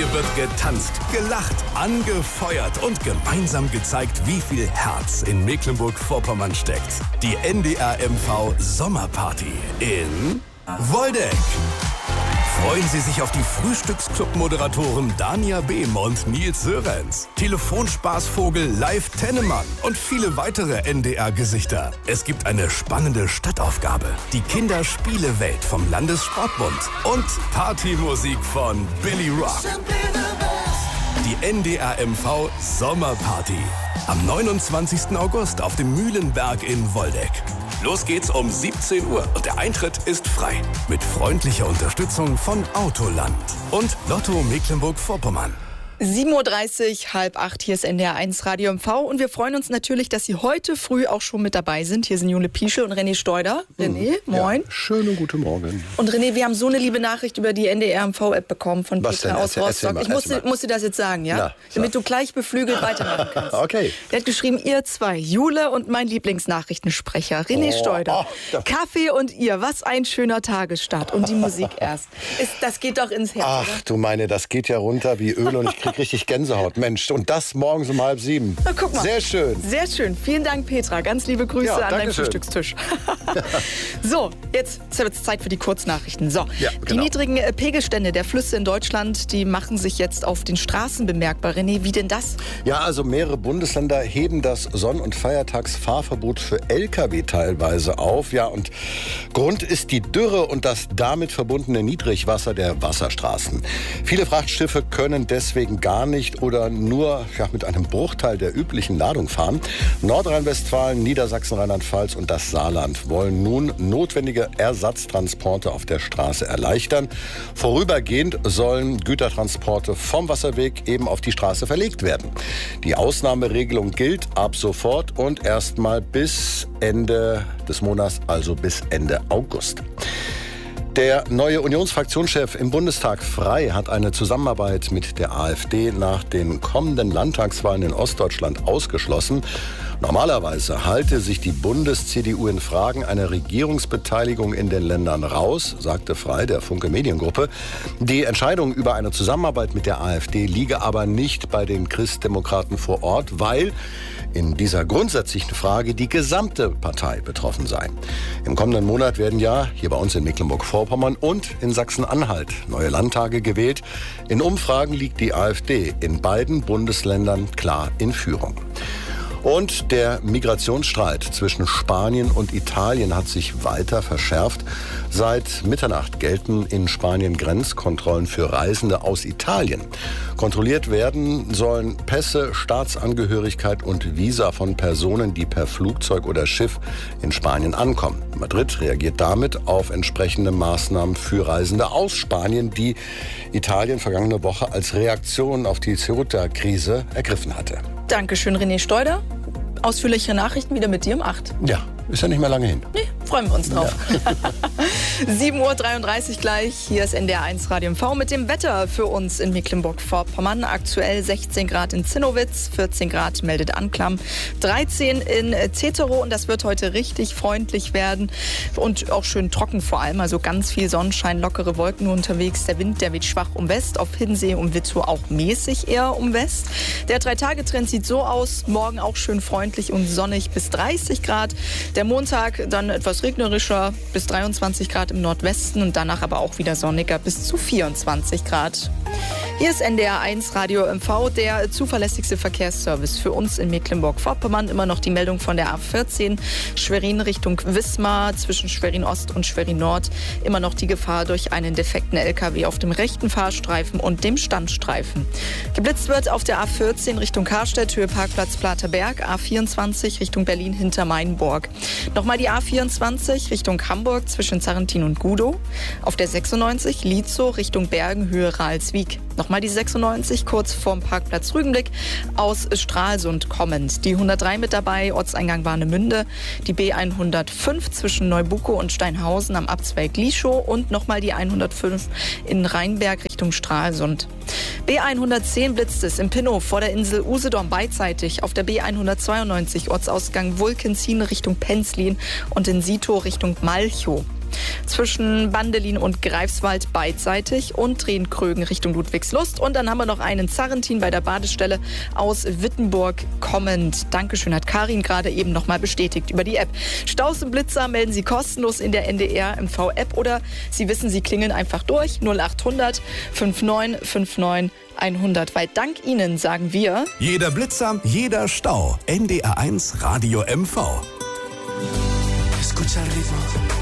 Hier wird getanzt, gelacht, angefeuert und gemeinsam gezeigt, wie viel Herz in Mecklenburg-Vorpommern steckt. Die NDR MV Sommerparty in Woldeck. Freuen Sie sich auf die Frühstücksclub-Moderatoren Dania Behm und Nils Sörenz, Telefonspaßvogel Live Tennemann und viele weitere NDR-Gesichter. Es gibt eine spannende Stadtaufgabe, die Kinderspielewelt vom Landessportbund und Partymusik von Billy Rock. Die NDR MV Sommerparty am 29. August auf dem Mühlenberg in Woldeck. Los geht's um 17 Uhr und der Eintritt ist frei. Mit freundlicher Unterstützung von Autoland und Lotto Mecklenburg-Vorpommern. 7.30 Uhr, 7:30, hier ist NDR 1 Radio MV und wir freuen uns natürlich, dass Sie heute früh auch schon mit dabei sind. Hier sind Jule Pieschel und René Steuder. René, moin. Ja, schönen guten Morgen. Und René, wir haben so eine liebe Nachricht über die NDR MV-App bekommen von Petra aus Rostock. Ich muss dir das jetzt sagen, ja? Na, damit du gleich beflügelt weitermachen kannst. Okay. Der hat geschrieben, ihr zwei, Jule und mein Lieblingsnachrichtensprecher, René Steuder. Kaffee und ihr, was ein schöner Tagesstart. Und die Musik erst. Das geht doch ins Herz, Ach, oder? du meine, das geht ja runter wie Öl und ich krieg richtig Gänsehaut. Mensch, und das morgens um 6:30. Na, guck mal. Sehr schön. Sehr schön. Vielen Dank, Petra. Ganz liebe Grüße Ja, an deinen danke schön. Frühstückstisch. So, jetzt wird es Zeit für die Kurznachrichten. So, Ja, Die genau. niedrigen Pegelstände der Flüsse in Deutschland, die machen sich jetzt auf den Straßen bemerkbar. René, wie denn das? Ja, also mehrere Bundesländer heben das Sonn- und Feiertagsfahrverbot für Lkw teilweise auf. Ja, und Grund ist die Dürre und das damit verbundene Niedrigwasser der Wasserstraßen. Viele Frachtschiffe können deswegen gar nicht oder nur mit einem Bruchteil der üblichen Ladung fahren. Nordrhein-Westfalen, Niedersachsen, Rheinland-Pfalz und das Saarland wollen nun notwendige Ersatztransporte auf der Straße erleichtern. Vorübergehend sollen Gütertransporte vom Wasserweg eben auf die Straße verlegt werden. Die Ausnahmeregelung gilt ab sofort und erstmal bis Ende des Monats, also bis Ende August. Der neue Unionsfraktionschef im Bundestag Frey hat eine Zusammenarbeit mit der AfD nach den kommenden Landtagswahlen in Ostdeutschland ausgeschlossen. Normalerweise halte sich die Bundes-CDU in Fragen einer Regierungsbeteiligung in den Ländern raus, sagte Frey der Funke Mediengruppe. Die Entscheidung über eine Zusammenarbeit mit der AfD liege aber nicht bei den Christdemokraten vor Ort, weil in dieser grundsätzlichen Frage die gesamte Partei betroffen sei. Im kommenden Monat werden ja hier bei uns in Mecklenburg-Vorpommern und in Sachsen-Anhalt neue Landtage gewählt. In Umfragen liegt die AfD in beiden Bundesländern klar in Führung. Und der Migrationsstreit zwischen Spanien und Italien hat sich weiter verschärft. Seit Mitternacht gelten in Spanien Grenzkontrollen für Reisende aus Italien. Kontrolliert werden sollen Pässe, Staatsangehörigkeit und Visa von Personen, die per Flugzeug oder Schiff in Spanien ankommen. Madrid reagiert damit auf entsprechende Maßnahmen für Reisende aus Spanien, die Italien vergangene Woche als Reaktion auf die Ceuta-Krise ergriffen hatte. Dankeschön, René Steuder. Ausführliche Nachrichten wieder mit dir um 8. Ja, ist ja nicht mehr lange hin. Nee, freuen wir uns drauf. Ja. 7.33 Uhr gleich. Hier ist NDR 1 Radio MV mit dem Wetter für uns in Mecklenburg-Vorpommern. Aktuell 16 Grad in Zinnowitz, 14 Grad meldet Anklam, 13 in Teterow und das wird heute richtig freundlich werden und auch schön trocken vor allem. Also ganz viel Sonnenschein, lockere Wolken unterwegs. Der Wind, der weht schwach um West, auf Hiddensee und Witzow auch mäßig eher um West. Der 3-Tage-Trend sieht so aus, morgen auch schön freundlich und sonnig bis 30 Grad. Der Montag dann etwas regnerischer bis 23 Grad im Nordwesten und danach aber auch wieder sonniger bis zu 24 Grad. Hier ist NDR 1 Radio MV, der zuverlässigste Verkehrsservice für uns in Mecklenburg-Vorpommern. Immer noch die Meldung von der A14 Schwerin Richtung Wismar zwischen Schwerin Ost und Schwerin Nord. Immer noch die Gefahr durch einen defekten LKW auf dem rechten Fahrstreifen und dem Standstreifen. Geblitzt wird auf der A14 Richtung Karstedt, Höhe Parkplatz Platerberg, A24 Richtung Berlin hinter Mainburg. Nochmal die A24 Richtung Hamburg zwischen Zarrentin und Gudow. Auf der 96 Lietzow Richtung Bergen, Höhe Ralswiek. Nochmal die 96 kurz vorm Parkplatz Rügenblick aus Stralsund kommend. Die 103 mit dabei, Ortseingang Warnemünde. Die B105 zwischen Neubukow und Steinhausen am Abzweig Lieschow und nochmal die 105 in Rheinberg Richtung Stralsund. B110 blitzt es im Pinnow vor der Insel Usedom beidseitig. Auf der B192 Ortsausgang Wulkenzin Richtung Penzlin und in Sito Richtung Malchow. zwischen Bandelin und Greifswald beidseitig und Tränkrögen Richtung Ludwigslust. Und dann haben wir noch einen Zarrentin bei der Badestelle aus Wittenburg kommend. Dankeschön, hat Karin gerade eben nochmal bestätigt über die App. Staus und Blitzer melden Sie kostenlos in der NDR MV-App oder Sie wissen, Sie klingeln einfach durch 0800 5959 100, weil dank Ihnen sagen wir: Jeder Blitzer, jeder Stau. NDR 1 Radio MV. Escucha el ritmo.